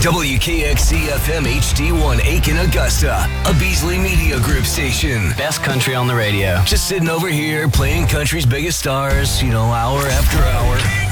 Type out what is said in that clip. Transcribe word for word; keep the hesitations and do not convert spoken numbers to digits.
W K X C F M H D one Aiken, Augusta, a Beasley Media Group station. Best country on the radio. Just sitting over here playing country's biggest stars, you know, hour after hour.